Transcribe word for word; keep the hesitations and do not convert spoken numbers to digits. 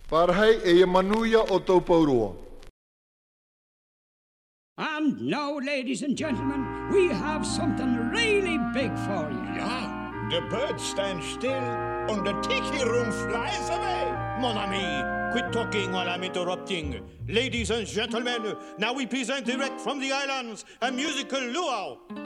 Parhei e manuia o taupaurua. And now, ladies and gentlemen, we have something really big for you. Yeah, the bird stands still and the tiki room flies away. Mon ami, quit talking while I'm interrupting. Ladies and gentlemen, now we present direct from the islands a musical luau.